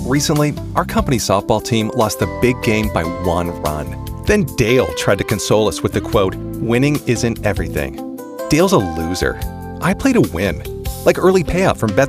Recently, our company softball team lost the big game by 1 run. Then Dale tried to console us with the quote, "Winning isn't everything." Dale's a loser. I play to win, like early payout from Bet